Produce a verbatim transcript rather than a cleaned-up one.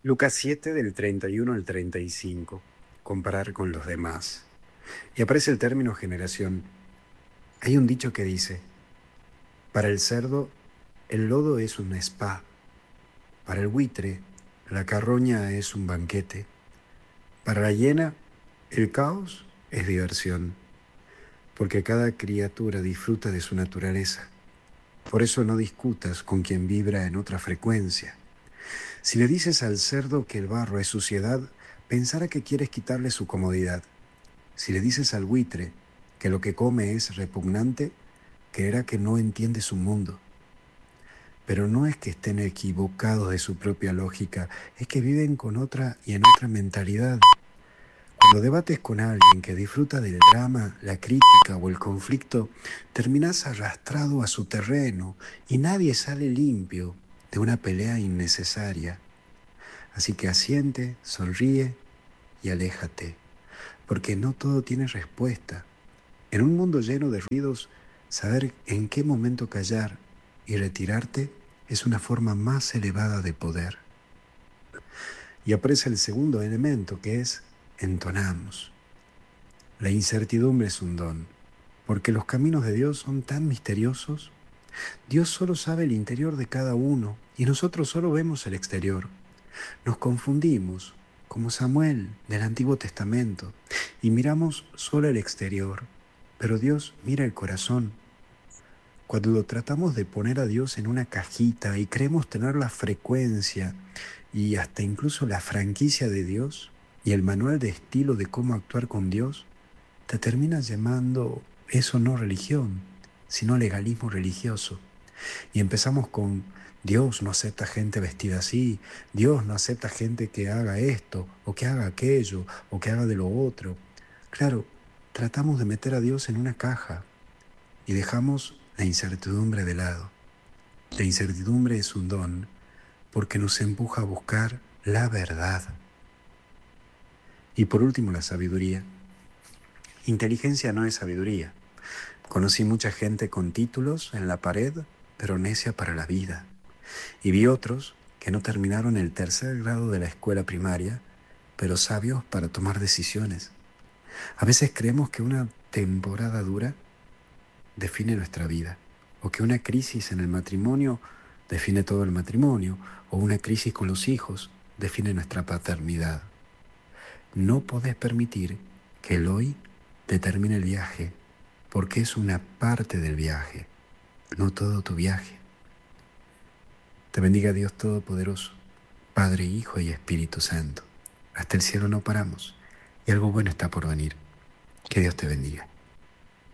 Lucas siete del treinta y uno al treinta y cinco. Comparar con los demás. Y aparece el término generación. Hay un dicho que dice, para el cerdo, el lodo es un spa. Para el buitre, la carroña es un banquete. Para la hiena, el caos es diversión. Porque cada criatura disfruta de su naturaleza. Por eso no discutas con quien vibra en otra frecuencia. Si le dices al cerdo que el barro es suciedad, pensará que quieres quitarle su comodidad. Si le dices al buitre que lo que come es repugnante, creerá que no entiende su mundo. Pero no es que estén equivocados de su propia lógica, es que viven con otra y en otra mentalidad. Cuando debates con alguien que disfruta del drama, la crítica o el conflicto, terminás arrastrado a su terreno y nadie sale limpio de una pelea innecesaria. Así que asiente, sonríe y aléjate, porque no todo tiene respuesta. En un mundo lleno de ruidos, saber en qué momento callar y retirarte es una forma más elevada de poder. Y aparece el segundo elemento, que es entonamos. La incertidumbre es un don, porque los caminos de Dios son tan misteriosos. Dios solo sabe el interior de cada uno y nosotros solo vemos el exterior. Nos confundimos, como Samuel del Antiguo Testamento, y miramos solo el exterior, pero Dios mira el corazón. Cuando tratamos de poner a Dios en una cajita y creemos tener la frecuencia y hasta incluso la franquicia de Dios y el manual de estilo de cómo actuar con Dios, te terminas llamando eso no religión, sino legalismo religioso. Y empezamos con Dios no acepta gente vestida así, Dios no acepta gente que haga esto, o que haga aquello, o que haga de lo otro. Claro, tratamos de meter a Dios en una caja y dejamos la incertidumbre de lado. La incertidumbre es un don porque nos empuja a buscar la verdad. Y por último, la sabiduría. Inteligencia no es sabiduría. Conocí mucha gente con títulos en la pared, pero necia para la vida. Y vi otros que no terminaron el tercer grado de la escuela primaria, pero sabios para tomar decisiones. A veces creemos que una temporada dura define nuestra vida, o que una crisis en el matrimonio define todo el matrimonio, o una crisis con los hijos define nuestra paternidad. No podés permitir que el hoy determine el viaje, porque es una parte del viaje, no todo tu viaje. Te bendiga Dios Todopoderoso, Padre, Hijo y Espíritu Santo. Hasta el cielo no paramos y algo bueno está por venir. Que Dios te bendiga.